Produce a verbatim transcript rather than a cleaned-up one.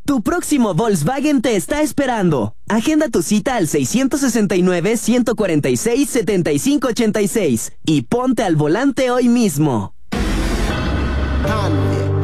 Tu próximo Volkswagen te está esperando. Agenda tu cita al seis seis nueve, uno cuatro seis, siete cinco ocho seis y ponte al volante hoy mismo. Cambie.